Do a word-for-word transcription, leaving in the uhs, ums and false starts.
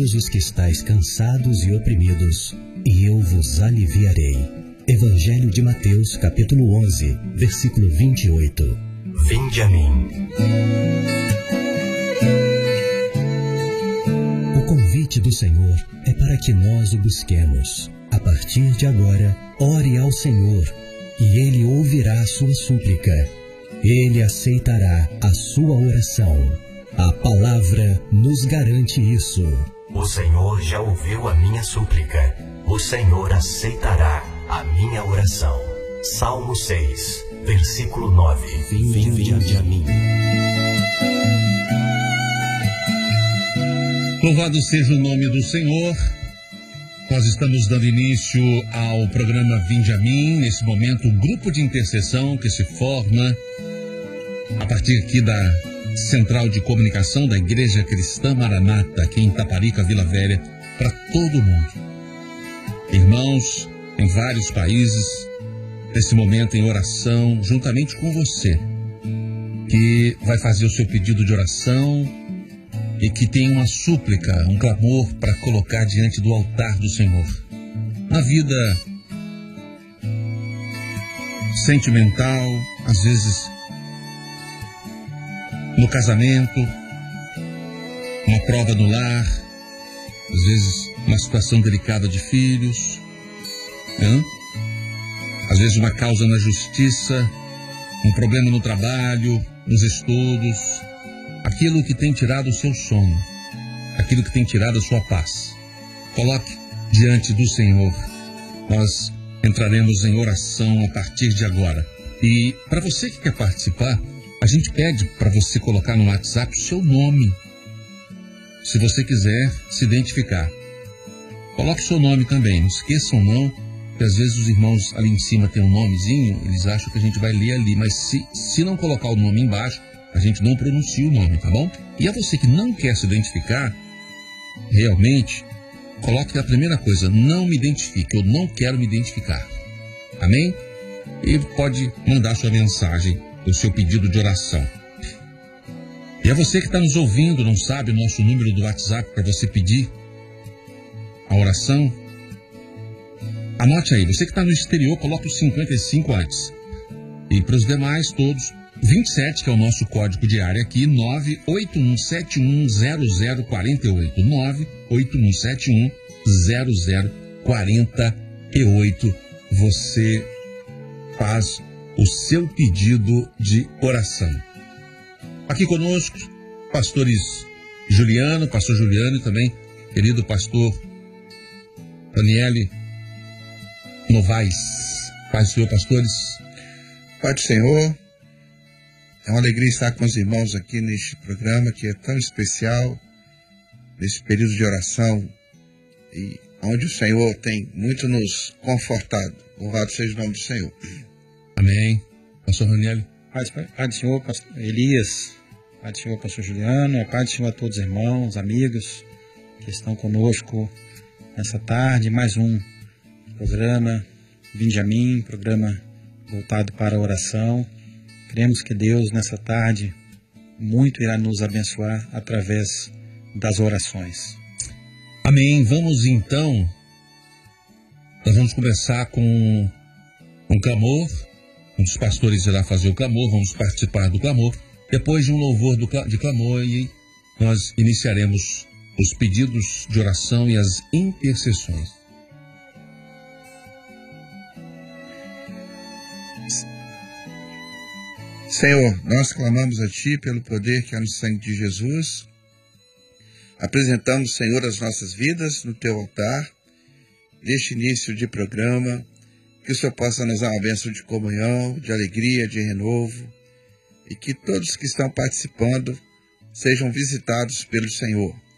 todos os que estáis cansados e oprimidos, e eu vos aliviarei. Evangelho de Mateus, capítulo onze, versículo vinte e oito. Vinde a mim. O convite do Senhor é para que nós o busquemos. A partir de agora, ore ao Senhor, e Ele ouvirá a sua súplica. Ele aceitará a sua oração. A palavra nos garante isso. O Senhor já ouviu a minha súplica. O Senhor aceitará a minha oração. Salmo seis, versículo nove. Vinde, vinde a mim. Louvado seja o nome do Senhor. Nós estamos dando início ao programa Vinde a Mim. Nesse momento, um grupo de intercessão que se forma a partir aqui da Central de Comunicação da Igreja Cristã Maranata, aqui em Itaparica, Vila Velha, para todo mundo. Irmãos em vários países, nesse momento em oração, juntamente com você, que vai fazer o seu pedido de oração e que tem uma súplica, um clamor para colocar diante do altar do Senhor. Na vida sentimental, às vezes no casamento, uma prova no lar, às vezes uma situação delicada de filhos, né? Às vezes uma causa na justiça, um problema no trabalho, nos estudos, aquilo que tem tirado o seu sono, aquilo que tem tirado a sua paz. Coloque diante do Senhor. Nós entraremos em oração a partir de agora. E para você que quer participar, a gente pede para você colocar no WhatsApp o seu nome, se você quiser se identificar. Coloque o seu nome também, não esqueçam não, que às vezes os irmãos ali em cima têm um nomezinho, eles acham que a gente vai ler ali, mas se, se não colocar o nome embaixo, a gente não pronuncia o nome, tá bom? E a você que não quer se identificar, realmente, coloque a primeira coisa, não me identifique, eu não quero me identificar. Amém? E pode mandar sua mensagem, o seu pedido de oração. E a você que está nos ouvindo, não sabe o nosso número do WhatsApp para você pedir a oração? Anote aí, você que está no exterior, coloque o cinquenta e cinco antes. E para os demais todos, vinte e sete, que é o nosso código de área aqui, nove oito um sete um zero zero quatro oito, nove oito um sete um zero zero quatro oito. Você faz o seu pedido de oração. Aqui conosco, pastores Juliano, pastor Juliano e também querido pastor Daniele Novaes. Paz do Senhor, pastores. Pai do Senhor, é uma alegria estar com os irmãos aqui neste programa que é tão especial, nesse período de oração, e onde o Senhor tem muito nos confortado. Louvado seja o nome do Senhor. Amém. Pastor Daniele. Pai, Pai do Senhor, pastor Elias, Pai do Senhor, pastor Juliano, Pai do Senhor a todos os irmãos, amigos que estão conosco nessa tarde, mais um programa Vinde a Mim, programa voltado para a oração. Cremos que Deus nessa tarde muito irá nos abençoar através das orações. Amém. Vamos então, nós vamos começar com um clamor. Um dos pastores irá fazer o clamor, vamos participar do clamor. Depois de um louvor do, de clamor, e nós iniciaremos os pedidos de oração e as intercessões. Senhor, nós clamamos a Ti pelo poder que há no sangue de Jesus. Apresentamos, Senhor, as nossas vidas no Teu altar, neste início de programa. Que o Senhor possa nos dar uma bênção de comunhão, de alegria, de renovo, e que todos que estão participando sejam visitados pelo Senhor.